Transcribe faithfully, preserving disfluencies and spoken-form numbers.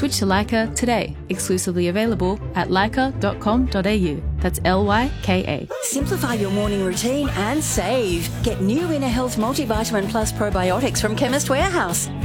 Switch to Lyka today. Exclusively available at lyka dot com dot a u. That's L Y K A. Simplify your morning routine and save. Get new Inner Health Multivitamin Plus probiotics from Chemist Warehouse.